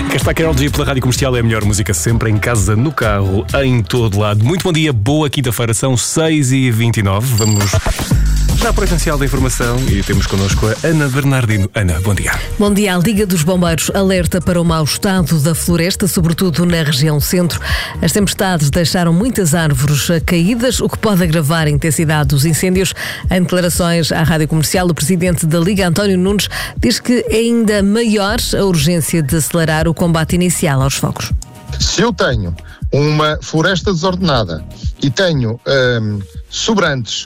Cá está a Carol G pela Rádio Comercial, é a melhor música sempre, em casa, no carro, em todo lado. Muito bom dia, boa quinta-feira, são 6h29. Vamos já para o essencial da informação e temos connosco a Ana Bernardino. Ana, bom dia. Bom dia. A Liga dos Bombeiros alerta para o mau estado da floresta, sobretudo na região centro. As tempestades deixaram muitas árvores caídas, o que pode agravar a intensidade dos incêndios. Em declarações à Rádio Comercial, o presidente da Liga, António Nunes, diz que é ainda maior a urgência de acelerar o combate inicial aos focos. Se eu tenho uma floresta desordenada e tenho sobrantes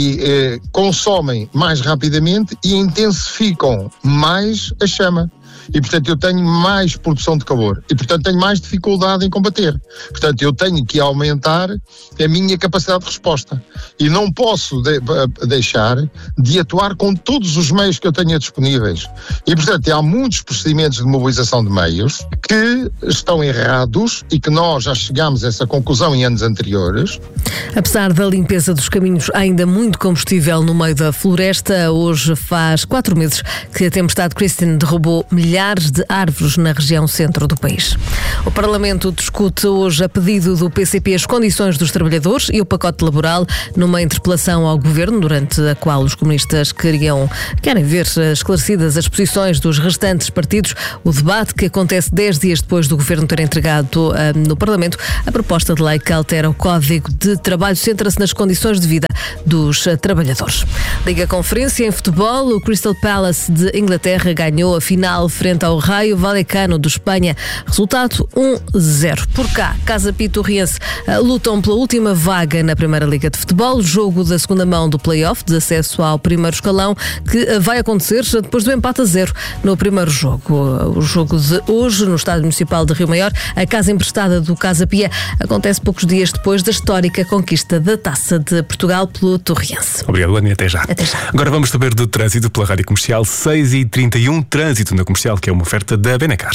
e consomem mais rapidamente e intensificam mais a chama. E, portanto, eu tenho mais produção de calor. E, portanto, tenho mais dificuldade em combater. Portanto, eu tenho que aumentar a minha capacidade de resposta. E não posso deixar de atuar com todos os meios que eu tenha disponíveis. E, portanto, há muitos procedimentos de mobilização de meios que estão errados e que nós já chegámos a essa conclusão em anos anteriores. Apesar da limpeza dos caminhos, há ainda muito combustível no meio da floresta. Hoje faz 4 meses que a tempestade Kristen derrubou milhares de árvores na região centro do país. O Parlamento discute hoje, a pedido do PCP, as condições dos trabalhadores e o pacote laboral numa interpelação ao Governo, durante a qual os comunistas querem ver esclarecidas as posições dos restantes partidos. O debate, que acontece 10 dias depois do Governo ter entregado no Parlamento a proposta de lei que altera o Código de Trabalho, centra-se nas condições de vida dos trabalhadores. Liga Conferência em futebol, o Crystal Palace de Inglaterra ganhou a final frente ao Raio Vallecano de Espanha. Resultado 1-0. Por cá, Casa Pia Torriense lutam pela última vaga na Primeira Liga de Futebol, jogo da segunda mão do play-off de acesso ao primeiro escalão, que vai acontecer depois do empate a 0 no primeiro jogo. O jogo de hoje, no Estádio Municipal de Rio Maior, a casa emprestada do Casa Pia, acontece poucos dias depois da histórica conquista da Taça de Portugal pelo Torriense. Obrigado, Ana, até já. Até já. Agora vamos saber do trânsito pela Rádio Comercial, 6h31, trânsito na Comercial, que é uma oferta da Benacar.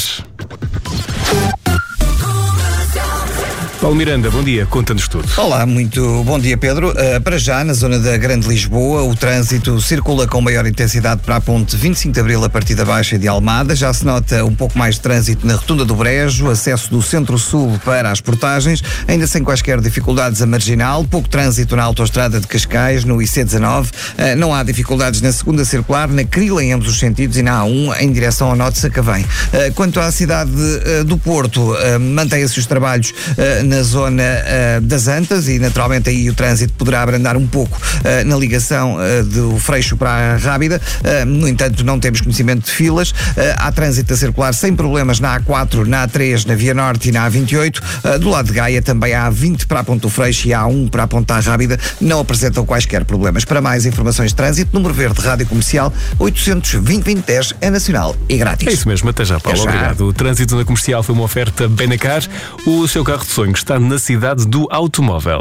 Paulo Miranda, bom dia, conta-nos tudo. Olá, muito bom dia, Pedro. Para já, na zona da Grande Lisboa, o trânsito circula com maior intensidade para a ponte 25 de Abril, a partir da Baixa de Almada. Já se nota um pouco mais de trânsito na Rotunda do Brejo, acesso do Centro-Sul para as portagens, ainda sem quaisquer dificuldades a Marginal. Pouco trânsito na Autoestrada de Cascais, no IC19. Não há dificuldades na segunda circular, na Crila, em ambos os sentidos, e na A1, em direção ao Norte de Sacavém. Quanto à cidade do Porto, mantêm-se os trabalhos na zona das Antas e naturalmente aí o trânsito poderá abrandar um pouco na ligação do Freixo para a Rábida. No entanto, não temos conhecimento de filas. Há trânsito a circular sem problemas na A4, na A3, na Via Norte e na A28. Do lado de Gaia também há A20 para a Ponte do Freixo e há A1 para a Ponte da Rábida. Não apresentam quaisquer problemas. Para mais informações de trânsito, número verde Rádio Comercial 820-2010 é nacional e grátis. É isso mesmo, até já, Paulo. Obrigado. O trânsito na Comercial foi uma oferta Benacar. O seu carro de sonho está na cidade do automóvel.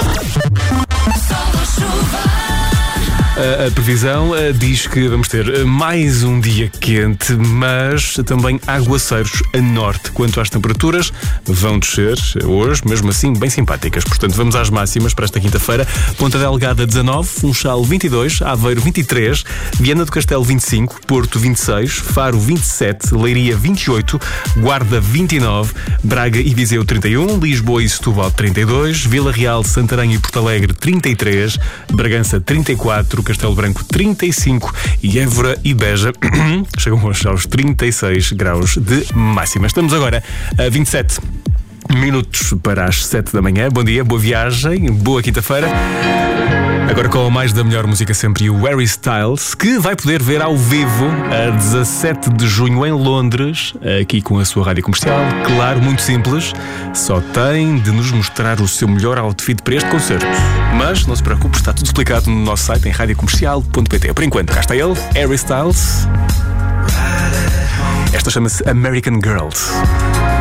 A previsão diz que vamos ter mais um dia quente, mas também aguaceiros a norte. Quanto às temperaturas, vão descer hoje, mesmo assim, bem simpáticas. Portanto, vamos às máximas para esta quinta-feira. Ponta Delgada 19, Funchal 22, Aveiro 23, Viana do Castelo 25, Porto 26, Faro 27, Leiria 28, Guarda 29, Braga e Viseu 31, Lisboa e Setúbal 32, Vila Real, Santarém e Porto Alegre 33, Bragança 34, Castelo Branco 35 e Évora e Beja chegam hoje aos 36 graus de máxima. Estamos agora a 27 minutos para as 7 da manhã. Bom dia, boa viagem, boa quinta-feira. Agora com a mais da melhor música sempre, o Harry Styles, que vai poder ver ao vivo a 17 de junho em Londres, aqui com a sua Rádio Comercial. Claro, muito simples, só tem de nos mostrar o seu melhor outfit para este concerto. Mas não se preocupe, está tudo explicado no nosso site em radiocomercial.pt. Por enquanto, cá está ele, Harry Styles. Esta chama-se American Girls.